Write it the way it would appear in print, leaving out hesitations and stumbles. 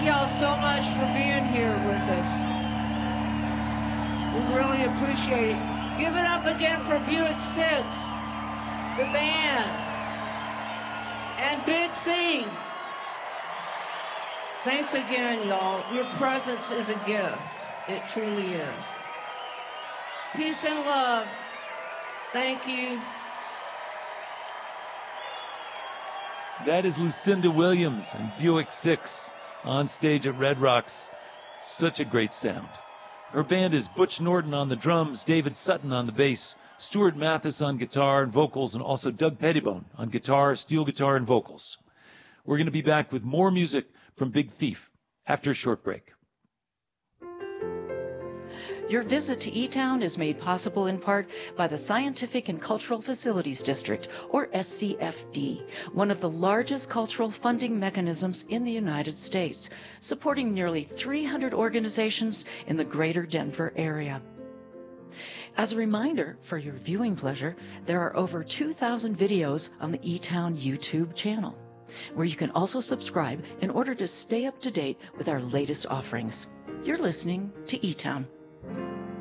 y'all so much for being here with us. We really appreciate it. Give it up again for Buick 6, the band, and Big C. Thanks again, y'all. Your presence is a gift. It truly is. Peace and love. Thank you. That is Lucinda Williams and Buick 6 on stage at Red Rocks. Such a great sound. Her band is Butch Norton on the drums, David Sutton on the bass, Stuart Mathis on guitar and vocals, and also Doug Pettibone on guitar, steel guitar, and vocals. We're going to be back with more music from Big Thief after a short break. Your visit to E-Town is made possible in part by the Scientific and Cultural Facilities District, or SCFD, one of the largest cultural funding mechanisms in the United States, supporting nearly 300 organizations in the greater Denver area. As a reminder, for your viewing pleasure, there are over 2,000 videos on the E-Town YouTube channel, where you can also subscribe in order to stay up to date with our latest offerings. You're listening to E-Town.